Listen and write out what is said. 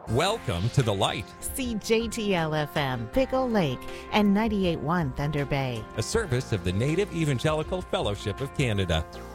Welcome to the light, CJTL-FM, Pickle Lake, and 98.1 Thunder Bay. a service of the Native Evangelical Fellowship of Canada.